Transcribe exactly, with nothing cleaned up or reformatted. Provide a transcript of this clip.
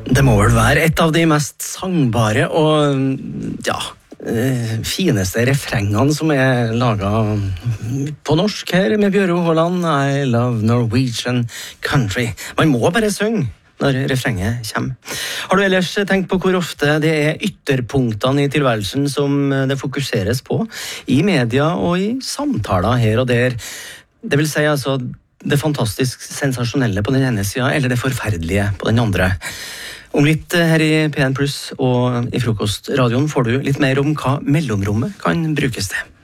Det må vel være et av de mest sangbare og ja, fineste refrengene som er laget på norsk her med Bjøro Håland. I love Norwegian country. Man må bare synge når refrenget kommer. Har du ellers tenkt på hvor ofte det er ytterpunktene i tilværelsen som det fokuseres på i media og i samtaler her og der? Det vil si altså det fantastisk sensasjonelle på den ene siden, eller det forferdelige på den andre. Om litt her i P en Pluss og i Frokostradioen får du litt mer om hva mellomrommet kan brukes til.